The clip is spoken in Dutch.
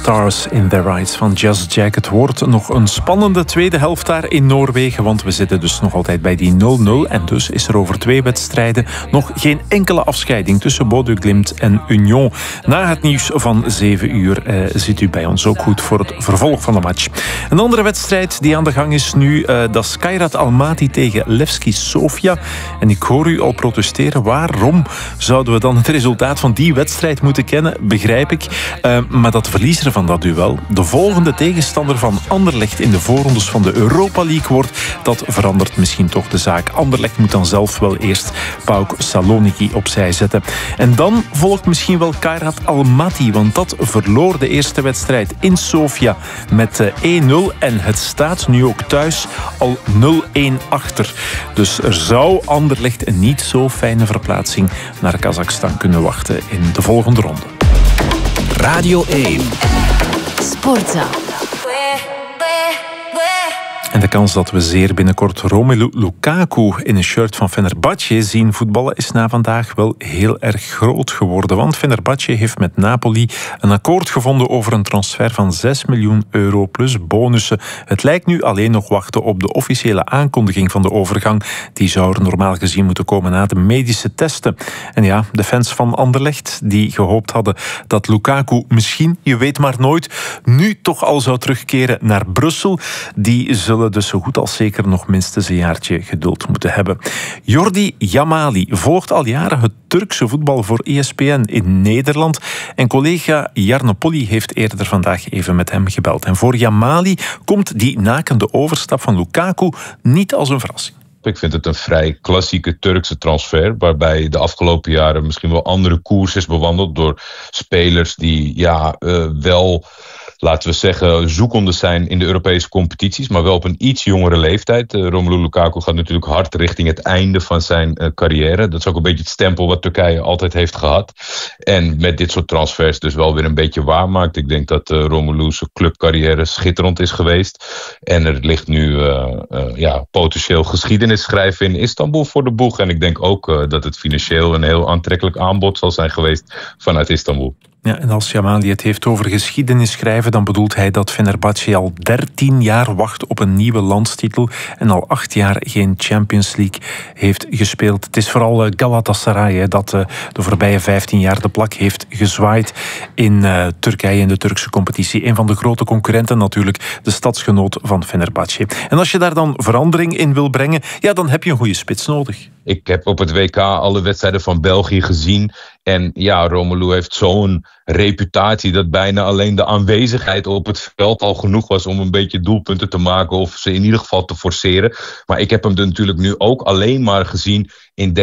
Stars in Their Eyes van Just Jack. Het wordt nog een spannende tweede helft daar in Noorwegen, want we zitten dus nog altijd bij die 0-0. En dus is er over 2 wedstrijden nog geen enkele afscheiding tussen Bodø Glimt en Union. Na het nieuws van 7 uur zit u bij ons ook goed voor het vervolg van de match. Een andere wedstrijd die aan de gang is nu, dat is Kairat Almaty tegen Levski Sofia. En ik hoor u al protesteren. Waarom zouden we dan het resultaat van die wedstrijd moeten kennen? Begrijp ik. Maar dat verliezer van dat duel, de volgende tegenstander van Anderlecht in de voorrondes van de Europa League wordt, dat verandert misschien toch de zaak. Anderlecht moet dan zelf wel eerst PAOK Saloniki opzij zetten. En dan volgt misschien wel Kairat Almaty, want dat verloor de eerste wedstrijd in Sofia met 1-0 en het staat nu ook thuis al 0-1 achter. Dus er zou Anderlecht een niet zo fijne verplaatsing naar Kazachstan kunnen wachten in de volgende ronde. Radio 1. Sportza. En de kans dat we zeer binnenkort Romelu Lukaku in een shirt van Fenerbahce zien voetballen is na vandaag wel heel erg groot geworden. Want Fenerbahce heeft met Napoli een akkoord gevonden over een transfer van 6 miljoen euro plus bonussen. Het lijkt nu alleen nog wachten op de officiële aankondiging van de overgang. Die zou er normaal gezien moeten komen na de medische testen. En ja, de fans van Anderlecht die gehoopt hadden dat Lukaku misschien, je weet maar nooit, nu toch al zou terugkeren naar Brussel, die zullen dus zo goed als zeker nog minstens een jaartje geduld moeten hebben. Jordi Yamali volgt al jaren het Turkse voetbal voor ESPN in Nederland. En collega Jarno Polly heeft eerder vandaag even met hem gebeld. En voor Yamali komt die nakende overstap van Lukaku niet als een verrassing. Ik vind het een vrij klassieke Turkse transfer, waarbij de afgelopen jaren misschien wel andere koers is bewandeld door spelers die wel, laten we zeggen, zoekende zijn in de Europese competities, maar wel op een iets jongere leeftijd. Romelu Lukaku gaat natuurlijk hard richting het einde van zijn carrière. Dat is ook een beetje het stempel wat Turkije altijd heeft gehad. En met dit soort transfers dus wel weer een beetje waarmaakt. Ik denk dat Romelu's clubcarrière schitterend is geweest. En er ligt nu potentieel geschiedenis schrijven in Istanbul voor de boeg. En ik denk ook dat het financieel een heel aantrekkelijk aanbod zal zijn geweest vanuit Istanbul. Ja, en als Yamali het heeft over geschiedenis schrijven, dan bedoelt hij dat Fenerbahce al 13 jaar wacht op een nieuwe landstitel en al 8 jaar geen Champions League heeft gespeeld. Het is vooral Galatasaray dat de voorbije 15 jaar de plak heeft gezwaaid in Turkije in de Turkse competitie. Een van de grote concurrenten natuurlijk, de stadsgenoot van Fenerbahce. En als je daar dan verandering in wil brengen, ja, dan heb je een goede spits nodig. Ik heb op het WK alle wedstrijden van België gezien. En ja, Romelu heeft zo'n reputatie dat bijna alleen de aanwezigheid op het veld al genoeg was om een beetje doelpunten te maken of ze in ieder geval te forceren. Maar ik heb hem natuurlijk nu ook alleen maar gezien in